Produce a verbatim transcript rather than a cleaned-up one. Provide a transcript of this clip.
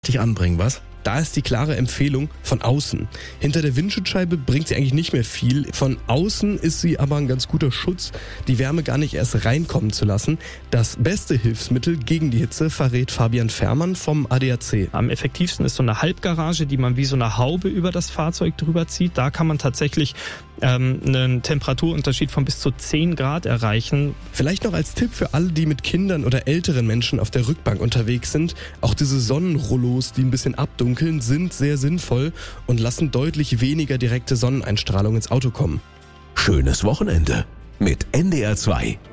dich anbringen, was? Da ist die klare Empfehlung von außen. Hinter der Windschutzscheibe bringt sie eigentlich nicht mehr viel. Von außen ist sie aber ein ganz guter Schutz, die Wärme gar nicht erst reinkommen zu lassen. Das beste Hilfsmittel gegen die Hitze verrät Fabian Fährmann vom A D A C. Am effektivsten ist so eine Halbgarage, die man wie so eine Haube über das Fahrzeug drüber zieht. Da kann man tatsächlich ähm, einen Temperaturunterschied von bis zu zehn Grad erreichen. Vielleicht noch als Tipp für alle, die mit Kindern oder älteren Menschen auf der Rückbank unterwegs sind. Auch diese Sonnenrollos, die ein bisschen abdunkeln, sind sehr sinnvoll und lassen deutlich weniger direkte Sonneneinstrahlung ins Auto kommen. Schönes Wochenende mit N D R zwei.